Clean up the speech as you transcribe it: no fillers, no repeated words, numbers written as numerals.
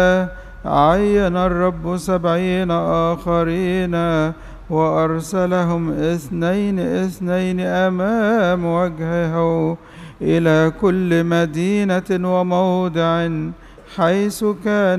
عين الرب 70 آخرين وأرسلهم 2 أمام وجهه إلى كل مدينة وموضع حيث كان